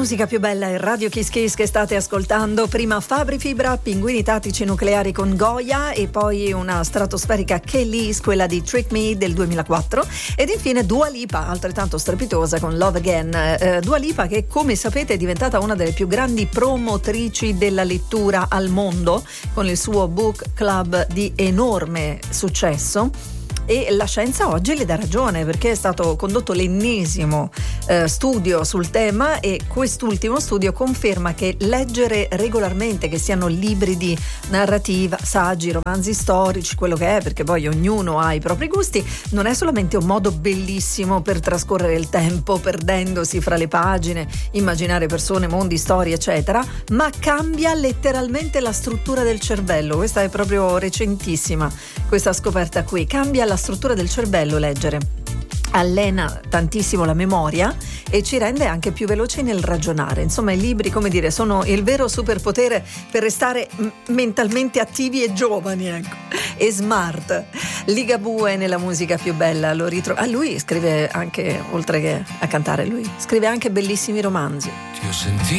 musica più bella è Radio Kiss Kiss che state ascoltando. Prima Fabri Fibra, Pinguini Tattici Nucleari con Goya, e poi una stratosferica Kelis, quella di Trick Me del 2004, ed infine Dua Lipa, altrettanto strepitosa, con Love Again. Dua Lipa, che come sapete è diventata una delle più grandi promotrici della lettura al mondo, con il suo book club di enorme successo. E la scienza oggi le dà ragione, perché è stato condotto l'ennesimo studio sul tema, e quest'ultimo studio conferma che leggere regolarmente, che siano libri di narrativa, saggi, romanzi storici, quello che è, perché poi ognuno ha i propri gusti, non è solamente un modo bellissimo per trascorrere il tempo perdendosi fra le pagine, immaginare persone, mondi, storie eccetera, ma cambia letteralmente la struttura del cervello. Questa è proprio recentissima, questa scoperta qui. Cambia la struttura del cervello leggere, allena tantissimo la memoria e ci rende anche più veloci nel ragionare. Insomma, i libri, come dire, sono il vero superpotere per restare mentalmente attivi e giovani, ecco, e smart. Ligabue nella musica più bella, lo lui scrive anche, oltre che a cantare, lui scrive anche bellissimi romanzi. Ti ho sentito